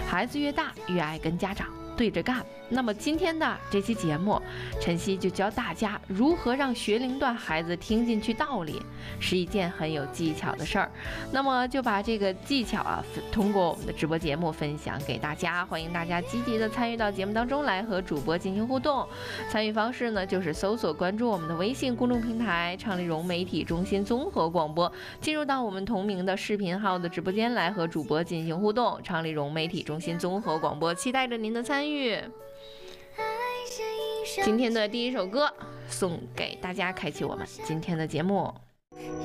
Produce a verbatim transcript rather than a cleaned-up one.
孩子越大越爱跟家长对着干。那么今天的这期节目，晨曦就教大家如何让学龄段孩子听进去道理，是一件很有技巧的事儿。那么就把这个技巧啊，通过我们的直播节目分享给大家，欢迎大家积极的参与到节目当中来，和主播进行互动。参与方式呢，就是搜索关注我们的微信公众平台畅丽融媒体中心综合广播，进入到我们同名的视频号的直播间来和主播进行互动。畅丽融媒体中心综合广播，期待着您的参与。今天的第一首歌送给大家，开启我们今天的节目。